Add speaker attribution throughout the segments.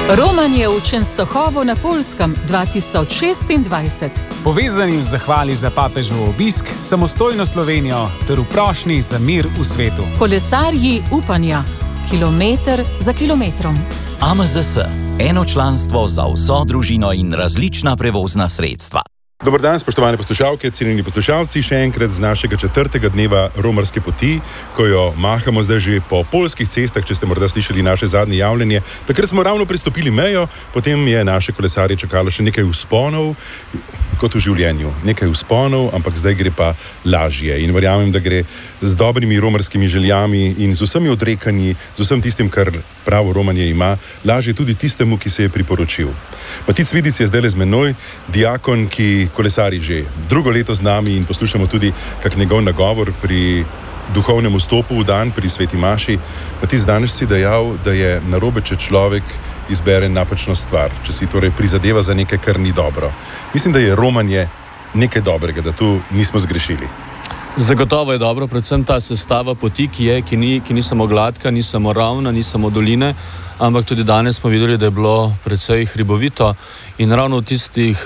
Speaker 1: Romanje v Częstochowo na Poljskem 2026.
Speaker 2: Povezani v zahvali za papežov obisk, samostojno Slovenijo ter v prošnji za mir v svetu.
Speaker 1: Kolesarji upanja, kilometer za kilometrom.
Speaker 3: AMZS, eno članstvo za vso družino in različna prevozna sredstva.
Speaker 4: Dobar dan, spoštovane poslušalke, cenjeni poslušalci, še enkrat z našega 4. dneva romarske poti, ko jo mahamo zdaj že po poljskih cestah, če ste morda slišali naše zadnje javljanje. Takrat smo ravno prestopili mejo, potem je naše kolesarje čakalo še nekaj vzponov, kot v življenju. Nekaj vzponov, ampak zdaj gre pa lažje. In verjamem, da gre z dobrimi romarskimi željami in z vsemi odrekanji, z vsem tistim, kar pravo romanje ima, lažje tudi tistemu, ki se je priporočil. Matic Vidic je zdaj le z menoj, diakon, ki kolesari že drugo leto z nami in poslušamo tudi kak njegov nagovor pri duhovnem vstopu v dan pri Sveti Maši. Matic, danes si dejal, da je narobe, če človek izbere napačno stvar, če si torej prizadeva za nekaj, kar ni dobro. Mislim, da je romanje nekaj dobrega, da tu nismo zgrešili.
Speaker 5: Zagotovo je dobro, predvsem ta sestava poti, ki ni samo gladka, ni samo ravna, ni samo doline, ampak tudi danes smo videli, da je bilo precej hribovito in ravno v tistih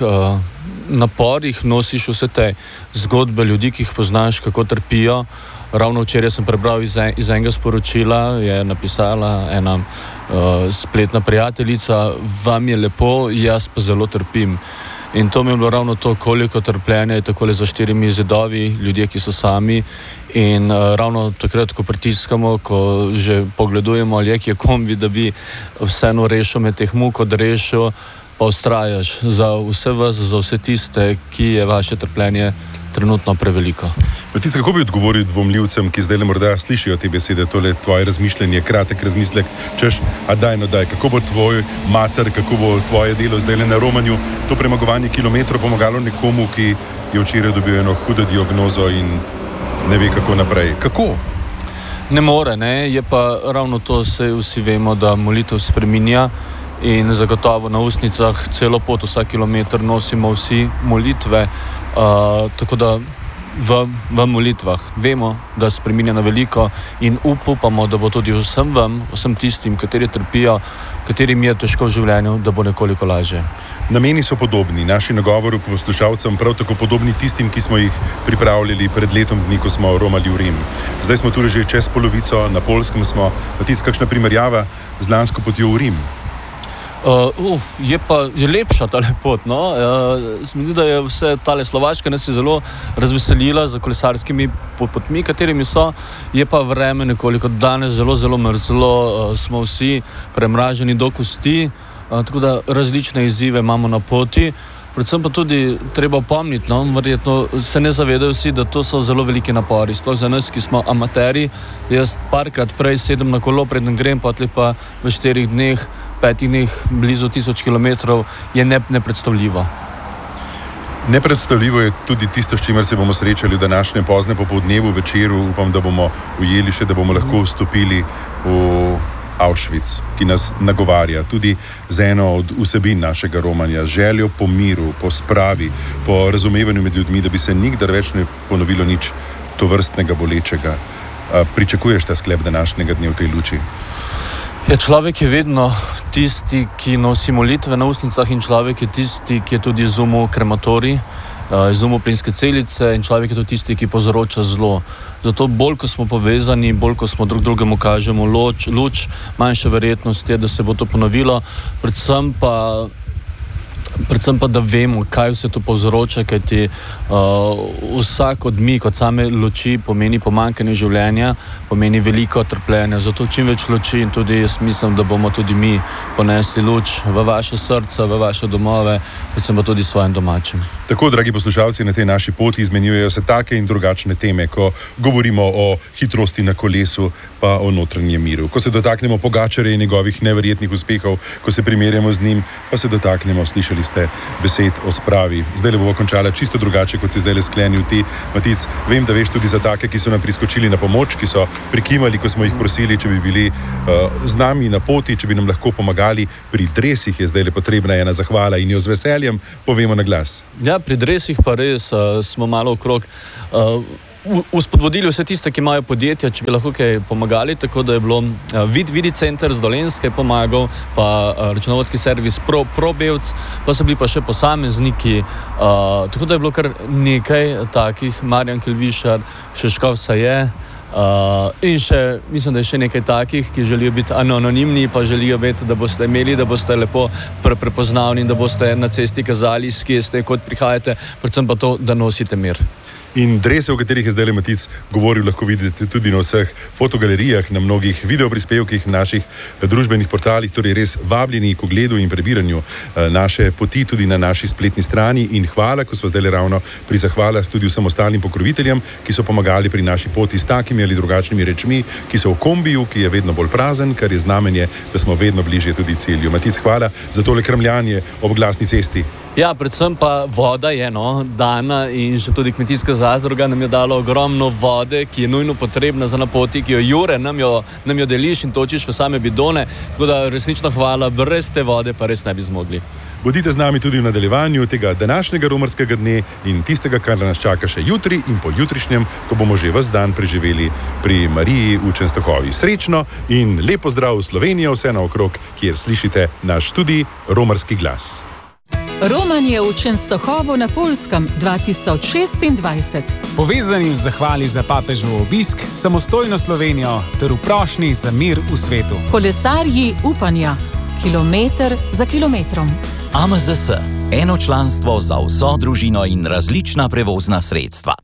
Speaker 5: naporih nosiš vse te zgodbe ljudi, ki jih poznaš, kako trpijo. Ravno včeraj sem prebral iz enega sporočila, je napisala ena spletna prijateljica: vam je lepo, jaz pa zelo trpim. In to mi je bilo ravno to, koliko trpljenja je takole za 4 zidovi, ljudje, ki so sami. In ravno takrat, ko pritiskamo, ko že pogledujemo, ali je kje kombi, da bi vseeno rešil med teh muk odrešil, pa ustrajaš za vse vas, za vse tiste, ki je vaše trpljenje trenutno preveliko.
Speaker 4: Matic, kako bi odgovoril dvomljivcem, ki zdaj le morda slišijo te besede, tole tvoje razmišljanje, kratek razmislek, češ, a daj, kako bo tvoj mater, kako bo tvoje delo zdaj le na romanju, to premagovanje kilometrov pomagalo nekomu, ki je včeraj dobil eno hudo diagnozo in ne ve, kako naprej. Kako?
Speaker 5: Ne more, ne, je pa ravno to, vsi vemo, da molitev spreminja in zagotovo na ustnicah celo pot, vsak kilometr nosimo vsi molitve, tako da v molitvah vemo, da spreminja na veliko in upamo, da bo tudi vsem tistim, kateri trpijo, katerim je težko v življenju, da bo nekoliko lažje.
Speaker 4: Nameni so podobni, naši nagovori poslušalcem prav tako podobni tistim, ki smo jih pripravljali pred letom dni, ko smo romali v Rim. Zdaj smo tudi že čez polovico, na Poljskem smo. Matic, kakšna primerjava z lansko potjo v Rim?
Speaker 5: Je lepša ta pot, no. Zdi, da je vse tale Slovaška nas je zelo razveselila za kolesarskimi potmi, katerimi so, je pa vreme nekoliko danes zelo mrzlo, smo vsi premraženi do kosti, tako da različne izzive imamo na poti. Predvsem pa tudi treba opomniti, no, verjetno se ne zavedajo vsi, da to so zelo veliki napori, sploh za nas, ki smo amateri. Jaz parkrat prej sedem na kolo, preden grem, potlej pa v 4 dneh, 5 dneh, blizu 1000 kilometrov, je nepredstavljivo.
Speaker 4: Nepredstavljivo je tudi tisto, s čimer se bomo srečali v današnjem pozne popoldnevu, večeru. Upam, da bomo ujeli še, da bomo lahko vstopili v Auschwitz, ki nas nagovarja tudi z eno od vsebin našega romanja, željo po miru, po spravi, po razumevanju med ljudmi, da bi se nikdar več ne ponovilo nič tovrstnega bolečega. Pričakuješ ta sklep današnjega dne v tej luči?
Speaker 5: Ja, človek je vedno tisti, ki nosi molitve na ustnicah, in človek je tisti, ki je tudi izumil krematorij, izumil plinske celice, in človek je tudi tisti, ki povzroča zlo. Zato bolj, ko smo povezani, bolj, ko smo drug drugemu kažemo luč, manjša verjetnost je, da se bo to ponovilo, predvsem pa, da vemo, kaj vse to povzroča, kajti vsak odmik od same luči pomeni pomanjkanje življenja, pomeni veliko trpljenja. Zato čim več luči, in tudi jaz mislim, da bomo tudi mi ponesli luč v vaše srca, v vaše domove, predvsem pa tudi svojim domačim.
Speaker 4: Tako, dragi poslušalci, na tej naši poti izmenjujejo se take in drugačne teme, ko govorimo o hitrosti na kolesu, pa o notranjem miru. Ko se dotaknemo Pogačarja in njegovih neverjetnih uspehov, ko se primerjamo z njim, pa se dotaknemo, slišali ste, besed o spravi. Zdaj le bomo končala čisto drugače, kot si zdaj le sklenil ti, Matic. Vem, da veš tudi za take, ki so nam priskočili na pomoč, ki so prikimali, ko smo jih prosili, če bi bili z nami na poti, če bi nam lahko pomagali. Pri dresih je zdaj le potrebna ena zahvala in jo z veseljem povemo na glas.
Speaker 5: Ja, pri dresih pa res smo malo okrog. uspodbudili vse tiste, ki imajo podjetja, če bi lahko kaj pomagali, tako da je bilo Vidi center z Dolenjske pomagal, pa računovodski servis ProBevc, pa so bili pa še posamezniki, tako da je bilo kar nekaj takih, Marjan Kilvišar, Šeškovsa je, in še, mislim, da je še nekaj takih, ki želijo biti anonimni, pa želijo biti, da boste imeli, da boste lepo prepoznavni in da boste na cesti kazali, s kje ste, kot prihajate, predvsem pa to, da nosite mir.
Speaker 4: In drese, o katerih je zdaj Matic govoril, lahko vidite tudi na vseh fotogalerijah, na mnogih videoprispevkih, naših družbenih portalih, torej res vabljeni k ogledu in prebiranju naše poti tudi na naši spletni strani. In hvala, ko smo zdaj ravno pri zahvalah tudi vsem ostalim pokroviteljem, ki so pomagali pri naši poti s takimi ali drugačnimi rečmi, ki so v kombiju, ki je vedno bolj prazen, kar je znamenje, da smo vedno bližje tudi cilju. Matic, hvala za tole krmljanje ob glasni cesti.
Speaker 5: Ja, predvsem pa voda je dana in še tudi kmetijska zadruga nam je dala ogromno vode, ki je nujno potrebna za na poti, ki jo Jure nam jo deliš in točiš v same bidone, tako da resnično hvala, brez te vode pa res ne bi zmogli.
Speaker 4: Bodite z nami tudi v nadaljevanju tega današnjega romarskega dne in tistega, kar nas čaka še jutri in pojutrišnjem, ko bomo že ves dan preživeli pri Mariji v Čenstohovi. Srečno in lep pozdrav v Slovenijo, vse naokrog, kjer slišite naš tudi romarski glas.
Speaker 1: Romanje v Čenstohovu na Poljskem 2026.
Speaker 2: Povezani v zahvali za papežev obisk, samostojno Slovenijo ter v prošnji za mir v svetu.
Speaker 1: Kolesarji upanja, kilometer za kilometrom.
Speaker 3: AMZS, eno članstvo za vso družino in različna prevozna sredstva.